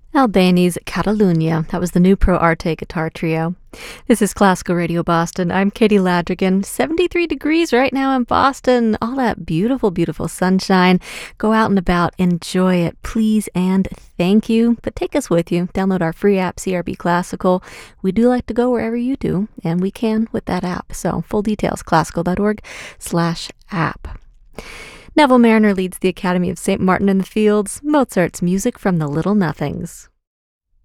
Albani's Catalunya. That was the new Pro Arte guitar trio. This is Classical Radio Boston. I'm Katie Ladrigan. 73 degrees right now in Boston. All that beautiful, beautiful sunshine. Go out and about. Enjoy it, please, and thank you. But take us with you. Download our free app, CRB Classical. We do like to go wherever you do, and we can with that app. So full details, classical.org/app. Neville Marriner leads the Academy of St. Martin in the Fields, Mozart's music from the Little Nothings.